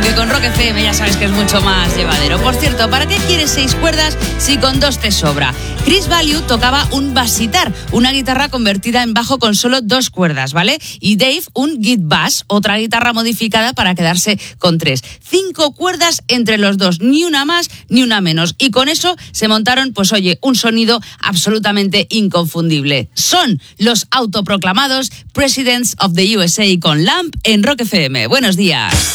Aunque con Rock FM ya sabes que es mucho más llevadero. Por cierto, ¿para qué quieres 6 cuerdas si con 2 te sobra? Chris Value tocaba un bassitar, una guitarra convertida en bajo con solo 2 cuerdas, ¿vale? Y Dave un git bass, otra guitarra modificada para quedarse con 3. 5 cuerdas entre los dos, ni una más ni una menos. Y con eso se montaron, pues oye, un sonido absolutamente inconfundible. Son los autoproclamados Presidents of the USA con Lamp en Rock FM. Buenos días.